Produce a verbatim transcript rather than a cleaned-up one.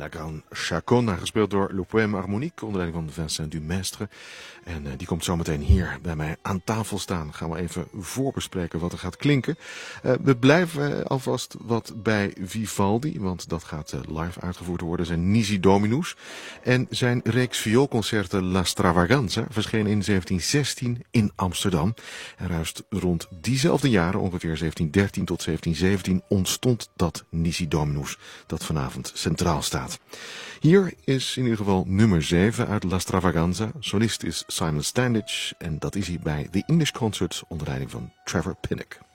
La Grande Chaconne, gespeeld door Le Poème Harmonique onder leiding van Vincent Dumestre. En uh, die komt zometeen hier bij mij aan tafel staan. Gaan we even voorbespreken wat er gaat klinken. Uh, we blijven uh, alvast wat bij Vivaldi, want dat gaat uh, live uitgevoerd worden. Zijn Nisi Dominus. En zijn reeks vioolconcerten La Stravaganza verscheen in zeventien zestien in Amsterdam. En juist rond diezelfde jaren, ongeveer zeventien dertien tot zeventien zeventien, ontstond dat Nisi Dominus, dat vanavond centraal staat. Hier is in ieder geval nummer zeven uit La Stravaganza. Solist is Simon Standage en dat is hij bij The English Concerts onder leiding van Trevor Pinnock.